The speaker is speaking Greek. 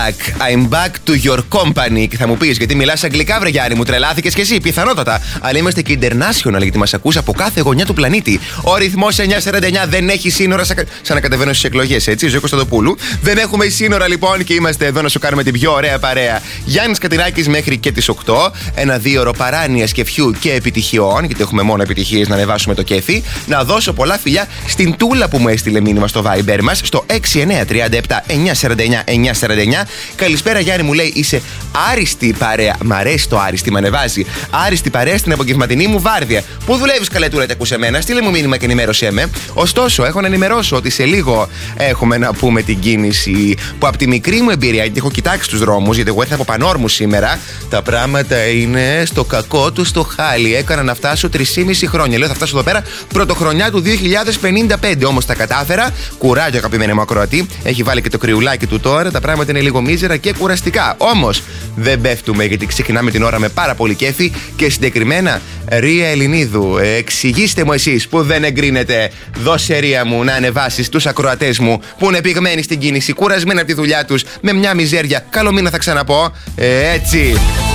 I'm back to your company. Και θα μου πεις, γιατί μιλάς αγγλικά, βρε Γιάννη μου, τρελάθηκες κι εσύ. Πιθανότατα. Αλλά είμαστε και international, γιατί μας ακούς από κάθε γωνιά του πλανήτη. Ο ρυθμός 949 δεν έχει σύνορα. Σαν να κατεβαίνω στις εκλογές, έτσι. Ζωή Κωνσταντοπούλου. Δεν έχουμε σύνορα, λοιπόν, και είμαστε εδώ να σου κάνουμε την πιο ωραία παρέα. Γιάννης Κατινάκης μέχρι και τις 8. Ένα 2ωρο παράνοιας κεφιού και επιτυχιών, γιατί έχουμε μόνο επιτυχίες να ανεβάσουμε το κέφι. Να δώσω πολλά φιλιά στην Τούλα που μου έστειλε μήνυμα στο Viber μας, στο 6937 949 949. Καλησπέρα Γιάννη, μου λέει, είσαι άριστη παρέα. Μ' αρέσει το άριστη, με ανεβάζει. Άριστη παρέα στην απογευματινή μου βάρδια. Πού δουλεύεις, καλέ Τούλα, και ακούς εμένα? Στείλε μου μήνυμα και ενημέρωσέ με. Ωστόσο, έχω να ενημερώσω ότι σε λίγο έχουμε να πούμε την κίνηση που από τη μικρή μου εμπειρία, γιατί έχω κοιτάξει τους δρόμους, γιατί εγώ ήρθα από Πανόρμου σήμερα, τα πράγματα είναι στο κακό του στο χάλι. Έκανα να φτάσω 3,5 χρόνια. Λέω θα φτάσω εδώ πέρα πρωτοχρονιά του 2055. Όμως τα κατάφερα. Κουράγιο, αγαπημένη μου ακροατή. Έχει βάλει και το κρυουλάκι του τώρα. Τα πράγματα είναι λίγο μίζερα και κουραστικά. Όμως δεν πέφτουμε, γιατί ξεκινάμε την ώρα με πάρα πολύ κέφι και συγκεκριμένα Ρία Ελληνίδου. Εξηγήστε μου εσείς που δεν εγκρίνετε. Δώσε Ρία μου να ανεβάσεις τους ακροατές μου που είναι πυγμένοι στην κίνηση, κουρασμένοι από τη δουλειά τους, με μια μιζέρια. Καλό μήνα θα ξαναπώ. Έτσι.